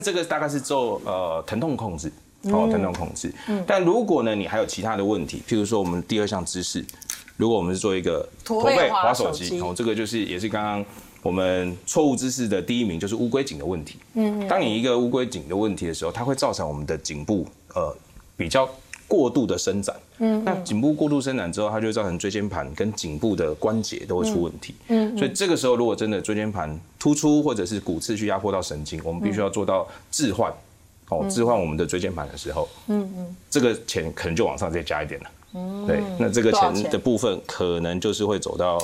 这个大概是做疼痛控制，疼痛控制。但如果呢，你还有其他的问题，譬如说我们第2项姿势，如果我们是做一个驼背滑手机，这个就是也是刚刚我们错误姿势的第1名，就是乌龟颈的问题。当你一个乌龟颈的问题的时候，它会造成我们的颈部比较过度的伸展。那颈部过度伸展之后，它就会造成椎间盘跟颈部的关节都会出问题。所以这个时候，如果真的椎间盘突出或者是骨刺去压迫到神经，我们必须要做到置换。置换我们的椎间盘的时候，这个钱可能就往上再加一点了。对，那这个钱的部分可能就是会走到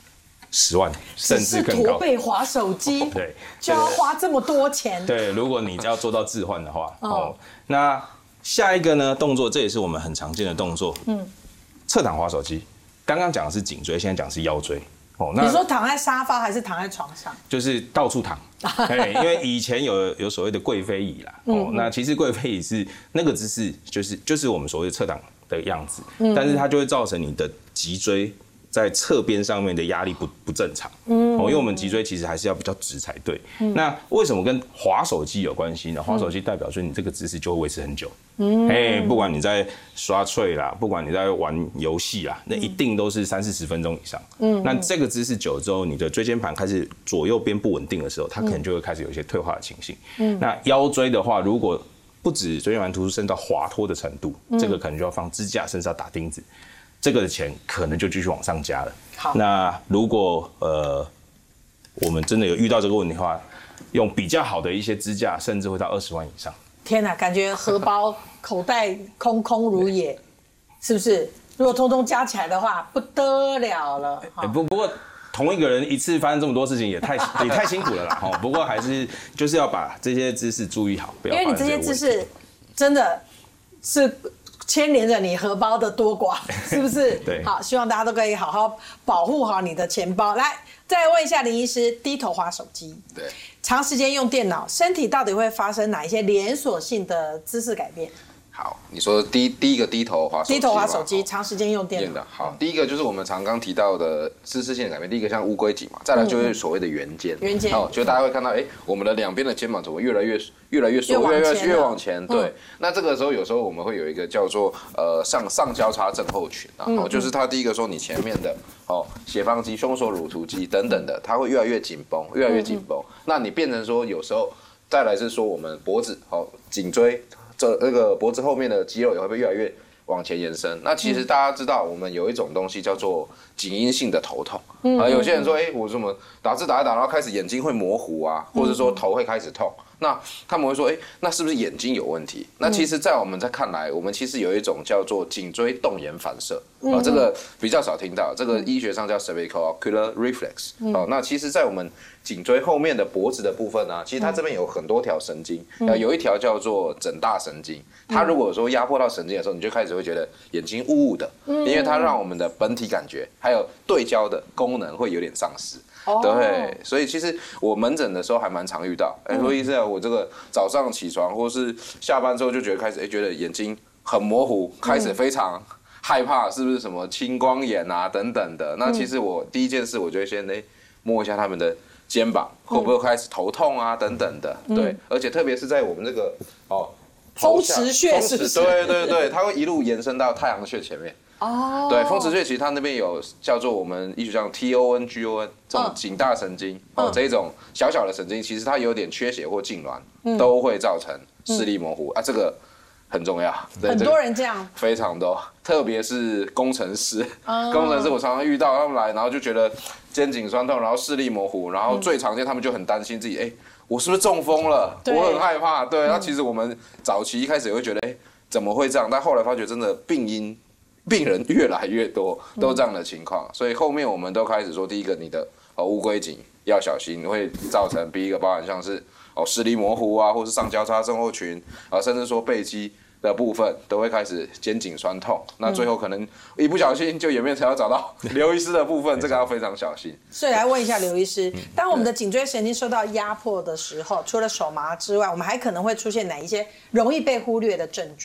10万，甚至更高。 驼背滑手机， 对， 就要花这么多钱。 对，如果你要做到置换的话，那下一个呢动作，这也是我们很常见的动作，侧躺滑手机。刚刚讲的是颈椎，现在讲的是腰椎。 你说躺在沙发还是躺在床上？ 就是到处躺，因为以前有所谓的贵妃椅啦，那其实贵妃椅是那个姿势，就是我们所谓的侧躺的样子，但是它就会造成你的脊椎在侧边上面的压力不正常，因为我们脊椎其实还是要比较直才对。那为什么跟滑手机有关系呢？滑手机代表说你这个姿势就会维持很久，不管你在刷脆啦，不管你在玩游戏啦，那一定都是30-40分钟以上。那这个姿势久了之后，你的椎间盘开始左右边不稳定的时候，它可能就会开始有一些退化的情形。那腰椎的话，如果不止椎间盘突出，甚至到滑脱的程度，这个可能就要放支架，甚至要打钉子。这个钱可能就继续往上加了。好，那如果我们真的有遇到这个问题的话，用比较好的一些支架，甚至会到20万以上。 天哪，感觉荷包口袋空空如也，是不是？如果通通加起来的话，不得了了。 不过同一个人一次发生这么多事情也太辛苦了啦。不过还是就是要把这些姿势注意好，不要因为你这些姿势真的是牵连着你荷包的多寡，是不是？ 对。 好，希望大家都可以好好保护好你的钱包。来，再来问一下林医师，低头滑手机， 对， 长时间用电脑，身体到底会发生哪一些连锁性的姿势改变？ 好，你说第一个低头滑手机， 低头滑手机，长时间用电脑。 好，第一个就是我们常刚提到的姿势性的改变。第一个像乌龟颈嘛，再来就是所谓的圆肩。 圆肩， 就大家会看到，我们的两边的肩膀怎么越来越缩，越往前。对，那这个时候有时候我们会有一个叫做上交叉症候群啊，就是它第一个说你前面的斜方肌、胸锁乳突肌等等的，它会越来越紧绷，越来越紧绷。那你变成说有时候再来是说我们脖子、颈椎。那个脖子后面的肌肉也会越来越往前延伸。那其实大家知道，我们有一种东西叫做颈因性的头痛。有些人说，我怎么打字打一打，然后开始眼睛会模糊啊，或者说头会开始痛。那他们会说，那是不是眼睛有问题？那其实，在我们看来，我们其实有一种叫做颈椎动眼反射这个比较少听到，这个医学上叫 cervical ocular reflex。那其实，在我们颈椎后面的脖子的部分呢，其实它这边有很多条神经，有一条叫做枕大神经。它如果说压迫到神经的时候，你就开始会觉得眼睛雾雾的，因为它让我们的本体感觉还有对焦的功能会有点丧失。对，所以其实我门诊的时候还蛮常遇到，说医生，我这个早上起床或是下班之后就觉得开始觉得眼睛很模糊，开始非常害怕，是不是什么青光眼啊等等的？那其实我第一件事，我就会先摸一下他们的肩膀，会不会开始头痛啊等等的。对，而且特别是在我们这个风池穴是不是？ 对，它会一路延伸到太阳穴前面。对，风池穴其实它那边有叫做我们医学上 TON、GON 这种颈大神经这一种小小的神经，其实它有点缺血或痉挛，都会造成视力模糊啊，这个很重要。 很多人这样， 非常多，特别是工程师，我常常遇到他们来，然后就觉得肩颈酸痛，然后视力模糊，然后最常见他们就很担心自己，我是不是中风了？我很害怕。对，那其实我们早期一开始也会觉得，怎么会这样？但后来发觉真的病人越来越多，都这样的情况，所以后面我们都开始说，第一个你的乌龟颈要小心，会造成第一个包含像是视力模糊啊，或是上交叉症候群甚至说背肌的部分都会开始肩颈酸痛，那最后可能一不小心就演变成要找到刘医师的部分，这个要非常小心。 所以来问一下刘医师，当我们的颈椎神经受到压迫的时候，除了手麻之外，我们还可能会出现哪一些容易被忽略的症状？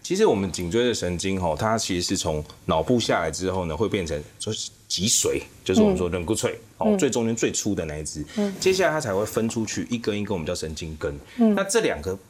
其实我们颈椎的神经它其实是从脑部下来之后呢，会变成就是脊髓，就是我们说人骨髓最中间最粗的那一支。接下来它才会分出去一根一根，我们叫神经根。那这两个